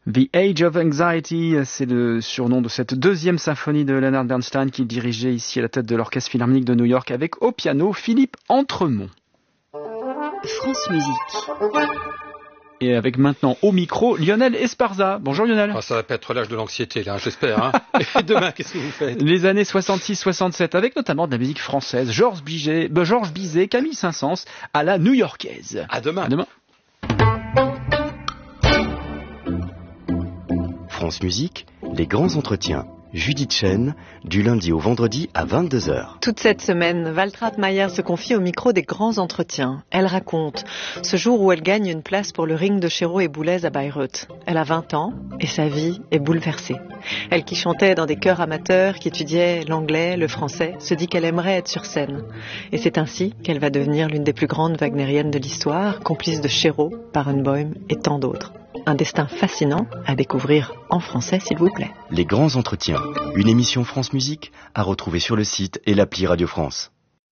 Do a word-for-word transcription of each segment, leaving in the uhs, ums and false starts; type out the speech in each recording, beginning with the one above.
The Age of Anxiety, c'est le surnom de cette deuxième symphonie de Leonard Bernstein qu'il dirigeait ici à la tête de l'Orchestre Philharmonique de New York avec au piano Philippe Entremont. France Musique. Et avec maintenant au micro Lionel Esparza. Bonjour Lionel. Ah, ça va pas être relâche de l'anxiété là, j'espère. Hein. Et demain, qu'est-ce que vous faites? Les années soixante-six soixante-sept, avec notamment de la musique française, Georges Bizet, ben Georges Bizet, Camille Saint-Saëns à la new-yorkaise. À demain. À demain. France Musique, les grands entretiens. Judith Chen, du lundi au vendredi à vingt-deux heures. Toute cette semaine, Waltraud Mayer se confie au micro des grands entretiens. Elle raconte ce jour où elle gagne une place pour le ring de Chéreau et Boulez à Bayreuth. Elle a vingt ans et sa vie est bouleversée. Elle qui chantait dans des chœurs amateurs, qui étudiait l'anglais, le français, se dit qu'elle aimerait être sur scène. Et c'est ainsi qu'elle va devenir l'une des plus grandes wagnériennes de l'histoire, complice de Chéreau, Barenboim et tant d'autres. Un destin fascinant à découvrir en français, s'il vous plaît. Les grands entretiens, une émission France Musique à retrouver sur le site et l'appli Radio France.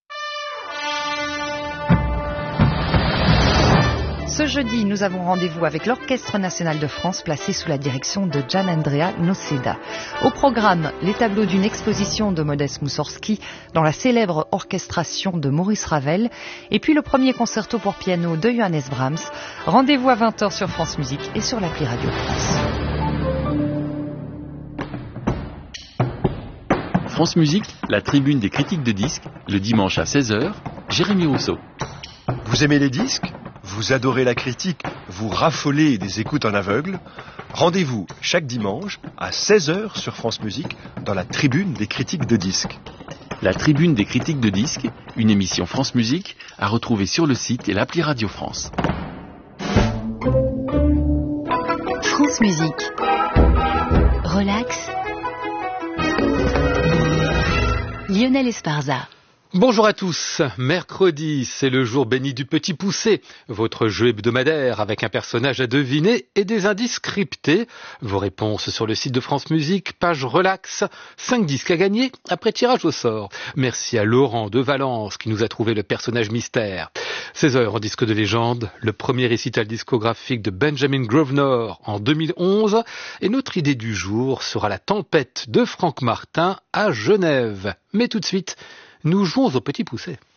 Ce jeudi, nous avons rendez-vous avec l'Orchestre national de France placé sous la direction de Gianandrea Noceda. Au programme, les tableaux d'une exposition de Modest Moussorgsky dans la célèbre orchestration de Maurice Ravel et puis le premier concerto pour piano de Johannes Brahms. Rendez-vous à vingt heures sur France Musique et sur l'appli Radio France. France Musique, la tribune des critiques de disques, le dimanche à seize heures, Jérémy Rousseau. Vous aimez les disques ? Vous adorez la critique, vous raffolez des écoutes en aveugle. Rendez-vous chaque dimanche à seize heures sur France Musique dans la tribune des critiques de disques. La tribune des critiques de disques, une émission France Musique à retrouver sur le site et l'appli Radio France. France Musique. Relax. Lionel Esparza. Bonjour à tous, mercredi, c'est le jour béni du Petit Poucet, votre jeu hebdomadaire avec un personnage à deviner et des indices cryptés. Vos réponses sur le site de France Musique, page relax, cinq disques à gagner après tirage au sort. Merci à Laurent de Valence qui nous a trouvé le personnage mystère. seize heures en disque de légende, le premier récital discographique de Benjamin Grosvenor en deux mille onze et notre idée du jour sera la tempête de Franck Martin à Genève. Mais tout de suite, nous jouons au Petit Poucet.